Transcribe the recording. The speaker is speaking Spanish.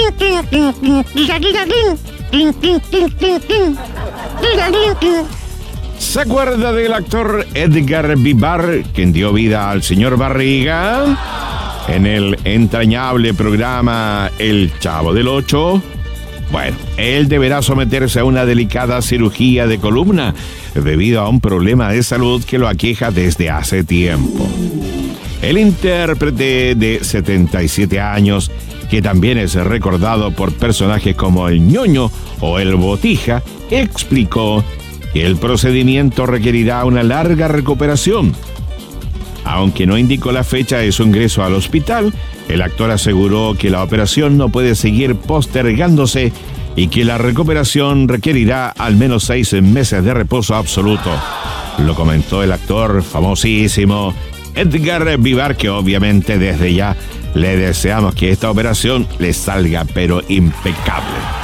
¿Se acuerda del actor Edgar Vivar, quien dio vida al señor Barriga en el entrañable programa El Chavo del Ocho? Bueno, él deberá someterse a una delicada cirugía de columna debido a un problema de salud que lo aqueja desde hace tiempo. El intérprete de 77 años, que también es recordado por personajes como el Ñoño o el Botija, explicó que el procedimiento requerirá una larga recuperación. Aunque no indicó la fecha de su ingreso al hospital, el actor aseguró que la operación no puede seguir postergándose y que la recuperación requerirá al menos 6 meses de reposo absoluto. Lo comentó el actor famosísimo Edgar Vivar, que obviamente desde ya le deseamos que esta operación le salga pero impecable.